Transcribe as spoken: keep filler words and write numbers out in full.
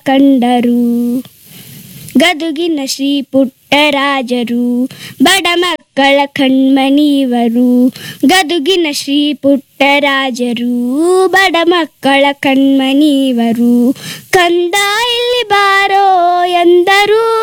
ಕಂಡರು. ಗದುಗಿನ ಶ್ರೀ ಪುಟ್ಟರಾಜರು ಬಡ ಮಕ್ಕಳ ಕಣ್ಮಣಿವರು. ಗದುಗಿನ ಶ್ರೀ ಪುಟ್ಟರಾಜರು ಬಡ ಮಕ್ಕಳ ಕಣ್ಮಣಿವರು. ಕಂದ ಇಲ್ಲಿ ಬಾರೋ ಎಂದರು